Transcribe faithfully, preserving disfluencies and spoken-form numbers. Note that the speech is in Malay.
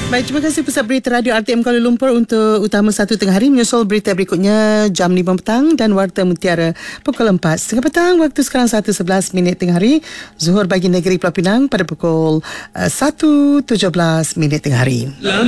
Baik, terima kasih Pusat Berita Radio R T M Kuala Lumpur untuk Utama satu tengah hari. Menyusul berita berikutnya jam lima petang dan Warta Mutiara pukul empat setengah petang. Waktu sekarang satu sebelas minit tengah hari. Zuhur bagi negeri Pulau Pinang pada pukul uh, satu tujuh belas minit tengah hari.